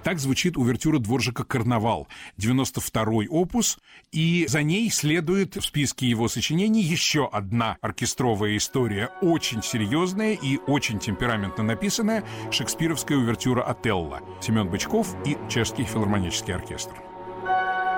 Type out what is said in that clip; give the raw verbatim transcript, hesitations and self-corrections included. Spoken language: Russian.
Так звучит увертюра Дворжака «Карнавал», девяносто второй опус, и за ней следует в списке его сочинений еще одна оркестровая история, очень серьезная и очень темпераментно написанная, шекспировская увертюра «Отелло», Семен Бычков и Чешский филармонический оркестр.